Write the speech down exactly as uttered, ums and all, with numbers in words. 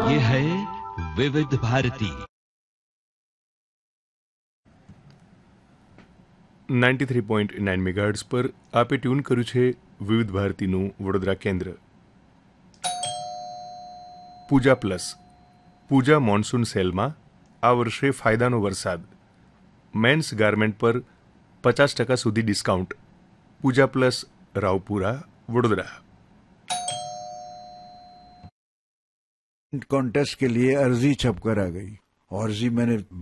ये है विविध Bharti ninety three point nine megahertz પર આપે ટ્યુન કર્યું છે વિવિધ ભારતીનું વડોદરા કેન્દ્ર. પૂજા પ્લસ પૂજા મોન્સૂન સેલમાં આ વર્ષે ફાયદાનો વરસાદ. મેન્સ ગાર્મેન્ટ પર પચાસ ટકા સુધી ડિસ્કાઉન્ટ. પૂજા પ્લસ, રાવપુરા, વડોદરા. कॉन्टेस्ट के लिए अर्जी छपकर आ गई. अर्जी मैंने